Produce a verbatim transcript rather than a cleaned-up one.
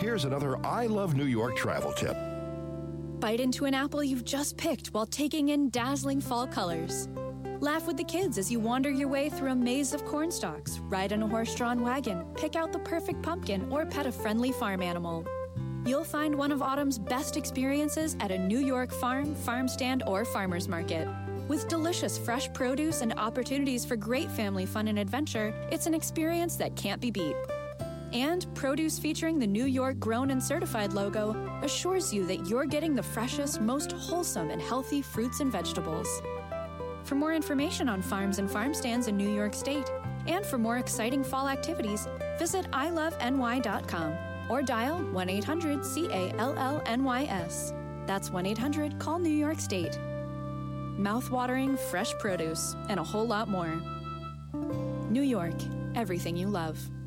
Here's another I Love New York travel tip. Bite into an apple you've just picked while taking in dazzling fall colors. Laugh with the kids as you wander your way through a maze of corn stalks, ride in a horse-drawn wagon, pick out the perfect pumpkin, or pet a friendly farm animal. You'll find one of autumn's best experiences at a New York farm, farm stand, or farmer's market. With delicious fresh produce and opportunities for great family fun and adventure, it's an experience that can't be beat. And produce featuring the New York Grown and Certified logo assures you that you're getting the freshest, most wholesome and healthy fruits and vegetables. For more information on farms and farm stands in New York State, and for more exciting fall activities, visit I love N Y dot com or dial one eight hundred C A L L N Y S. That's one eight hundred call New York State. Mouth-watering fresh produce and a whole lot more. New York, everything you love.